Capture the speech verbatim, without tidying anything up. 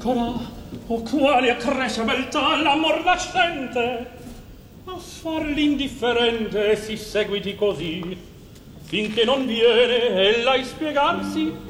ancora, o quale accresce beltà l'amor nascente, a far l'indifferente si seguiti così, finché non viene ella a spiegarsi